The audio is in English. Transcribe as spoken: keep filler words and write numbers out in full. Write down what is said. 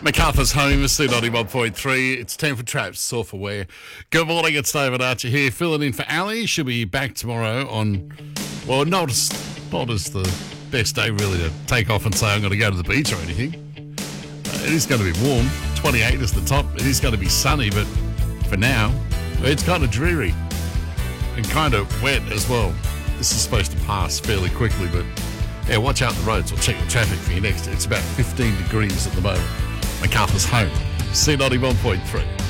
MacArthur's home, C ninety-one point three. It's time for Traps, Sofa Wear. Good morning, it's David Archer here, filling in for Ali. She'll be back tomorrow on, well, not as, not as the best day really to take off and say I'm going to go to the beach or anything. Uh, it is going to be warm, twenty-eight is the top. It is going to be sunny, but for now, it's kind of dreary and kind of wet as well. This is supposed to pass fairly quickly, but yeah, watch out the roads or check the traffic for you next. It's about fifteen degrees at the moment. MacArthur's home, C ninety-one point three.